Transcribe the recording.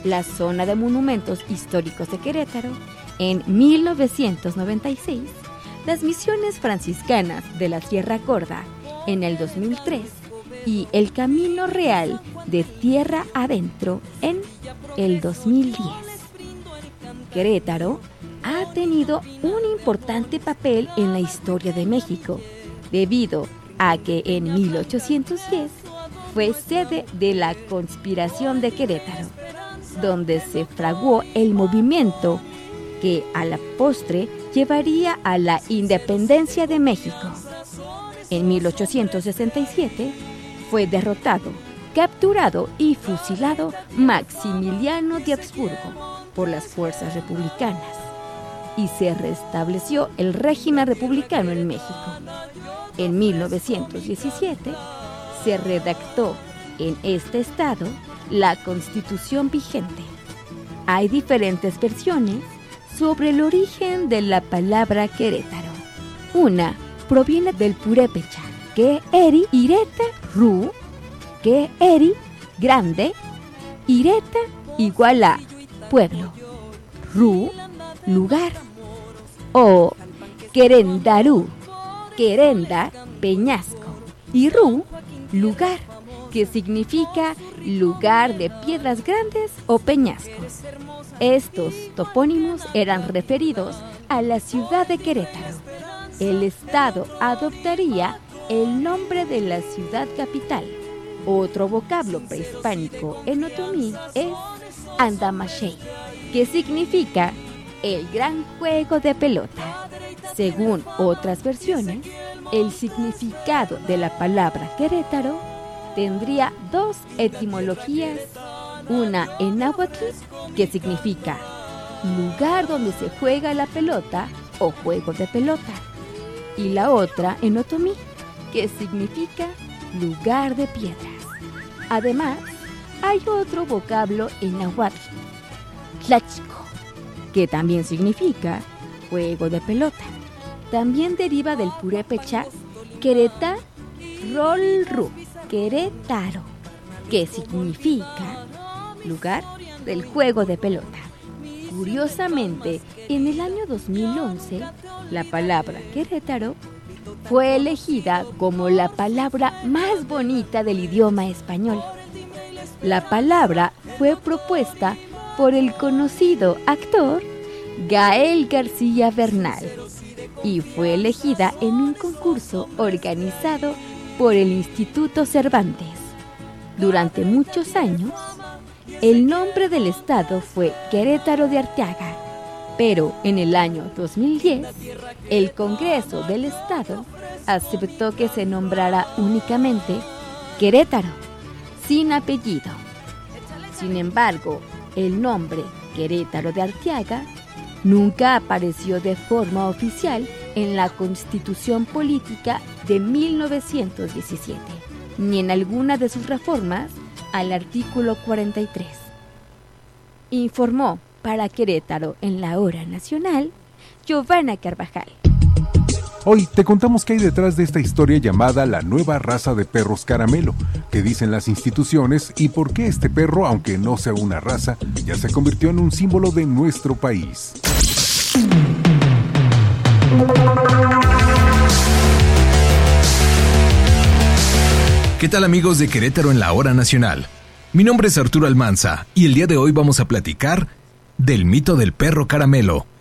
la zona de monumentos históricos de Querétaro, en 1996, las misiones franciscanas de la Sierra Gorda en el 2003 y el Camino Real de Tierra Adentro en el 2010. Querétaro ha tenido un importante papel en la historia de México, debido a que en 1810 fue sede de la Conspiración de Querétaro, donde se fraguó el movimiento que a la postre llevaría a la independencia de México. En 1867 fue derrotado, capturado y fusilado Maximiliano de Habsburgo por las fuerzas republicanas y se restableció el régimen republicano en México. En 1917 se redactó en este estado la Constitución vigente. Hay diferentes versiones sobre el origen de la palabra Querétaro. Una proviene del purépecha, que eri, ireta, ru, que eri, grande, ireta, igual a pueblo, ru, lugar, o querendarú, querenda, peñasco, y ru, lugar, que significa lugar de piedras grandes o peñascos. Estos topónimos eran referidos a la ciudad de Querétaro. El estado adoptaría el nombre de la ciudad capital. Otro vocablo prehispánico en otomí es andamashey, que significa el gran juego de pelota. Según otras versiones, el significado de la palabra Querétaro tendría dos etimologías, una en náhuatl, que significa lugar donde se juega la pelota o juego de pelota, y la otra en otomí, que significa lugar de piedras. Además, hay otro vocablo en náhuatl, tlaxco, que también significa juego de pelota. También deriva del purépecha quereta rolru, Querétaro, que significa lugar del juego de pelota. Curiosamente, en el año 2011, la palabra Querétaro fue elegida como la palabra más bonita del idioma español. La palabra fue propuesta por el conocido actor Gael García Bernal y fue elegida en un concurso organizado por el Instituto Cervantes. Durante muchos años, el nombre del estado fue Querétaro de Arteaga, pero en el año 2010, el Congreso del Estado aceptó que se nombrara únicamente Querétaro, sin apellido. Sin embargo, el nombre Querétaro de Arteaga nunca apareció de forma oficial en la Constitución Política de 1917, ni en alguna de sus reformas al artículo 43. Informó para Querétaro en la Hora Nacional, Giovanna Carvajal. Hoy te contamos qué hay detrás de esta historia llamada la nueva raza de perros caramelo, qué dicen las instituciones y por qué este perro, aunque no sea una raza, ya se convirtió en un símbolo de nuestro país. ¿Qué tal, amigos de Querétaro en la Hora Nacional? Mi nombre es Arturo Almanza y el día de hoy vamos a platicar del mito del perro caramelo.